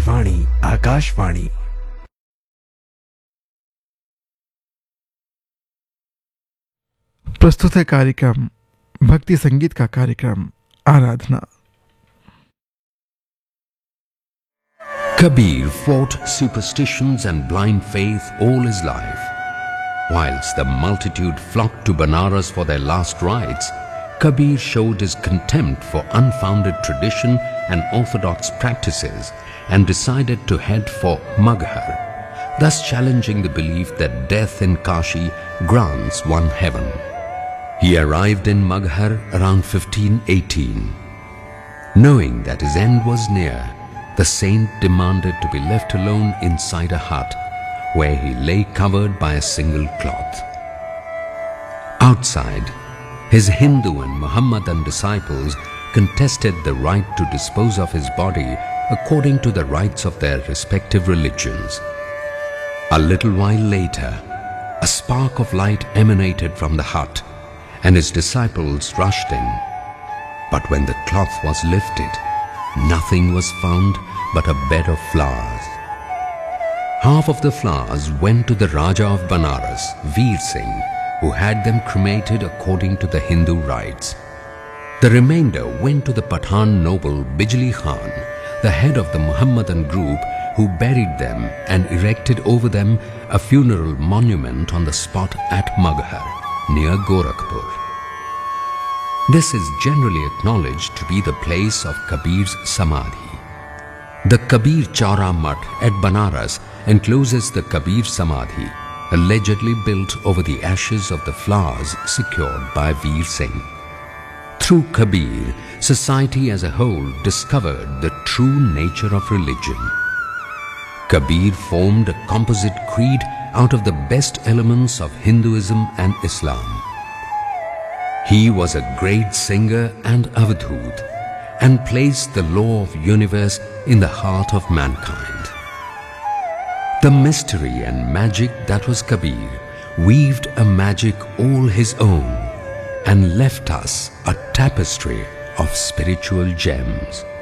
वाणी आकाशवाणी। प्रस्तुत है कार्यक्रम भक्ति संगीत का कार्यक्रम आराधना। Kabir fought superstitions and blind faith all his life. Whilst the multitude flocked to Banaras for their last rites, Kabir showed his contempt for unfounded tradition and orthodox practices and decided to head for Maghar, thus challenging the belief that death in Kashi grants one heaven. He arrived in Maghar around 1518. Knowing that his end was near, the saint demanded to be left alone inside a hut where he lay covered by a single cloth. Outside, his Hindu and Muhammadan disciples contested the right to dispose of his body according to the rites of their respective religions. A little while later, a spark of light emanated from the hut, and his disciples rushed in. But when the cloth was lifted, nothing was found but a bed of flowers. Half of the flowers went to the Raja of Banaras, Veer Singh, who had them cremated according to the Hindu rites. The remainder went to the Pathan noble Bijli Khan, the head of the Muhammadan group, who buried them and erected over them a funeral monument on the spot at Maghar, near Gorakhpur. This is generally acknowledged to be the place of Kabir's Samadhi. The Kabir Chaura Mutt at Banaras encloses the Kabir Samadhi, allegedly built over the ashes of the flowers secured by Veer Singh. Through Kabir, society as a whole discovered the true nature of religion. Kabir formed a composite creed out of the best elements of Hinduism and Islam. He was a great singer and avadhut, and placed the law of universe in the heart of mankind. The mystery and magic that was Kabir weaved a magic all his own and left us a tapestry of spiritual gems.